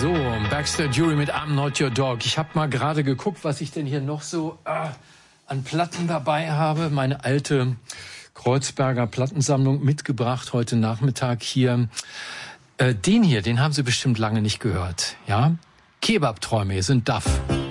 So, Baxter Dury mit I'm Not Your Dog. Ich habe mal gerade geguckt, was ich denn hier noch so an Platten dabei habe. Meine alte Kreuzberger Plattensammlung mitgebracht heute Nachmittag hier. Den hier, den haben Sie bestimmt lange nicht gehört. Ja? Kebabträume, hier sind Duff.